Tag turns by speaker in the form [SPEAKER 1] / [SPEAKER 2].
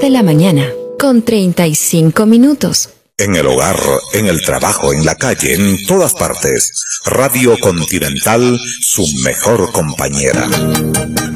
[SPEAKER 1] de la mañana, con 35 minutos.
[SPEAKER 2] En el hogar, en el trabajo, en la calle, en todas partes. Radio Continental, su mejor compañera.